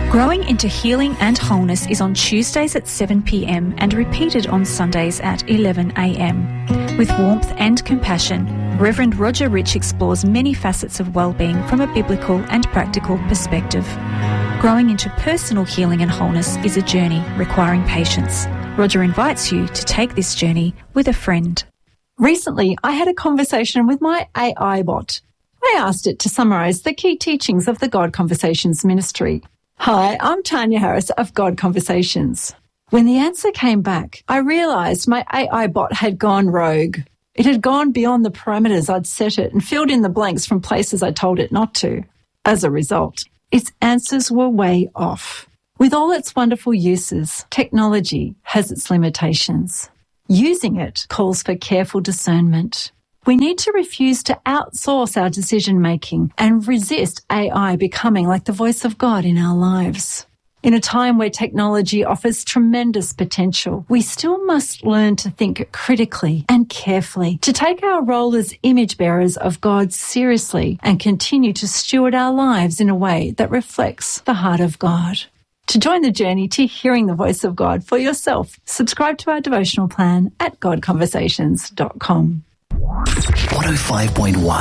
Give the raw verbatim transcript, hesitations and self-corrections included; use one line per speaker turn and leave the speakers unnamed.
Growing into Healing and Wholeness is on Tuesdays at seven p m and repeated on Sundays at eleven a m. With warmth and compassion, Reverend Roger Rich explores many facets of well-being from a biblical and practical perspective. Growing into personal healing and wholeness is a journey requiring patience. Roger invites you to take this journey with a friend.
Recently, I had a conversation with my A I bot. I asked it to summarise the key teachings of the God Conversations ministry. Hi, I'm Tanya Harris of God Conversations. When the answer came back, I realised my A I bot had gone rogue. It had gone beyond the parameters I'd set it and filled in the blanks from places I told it not to. As a result, its answers were way off. With all its wonderful uses, technology has its limitations. Using it calls for careful discernment. We need to refuse to outsource our decision-making and resist A I becoming like the voice of God in our lives. In a time where technology offers tremendous potential, we still must learn to think critically and carefully, to take our role as image bearers of God seriously and continue to steward our lives in a way that reflects the heart of God. To join the journey to hearing the voice of God for yourself, subscribe to our devotional plan at god conversations dot com.
one oh five point one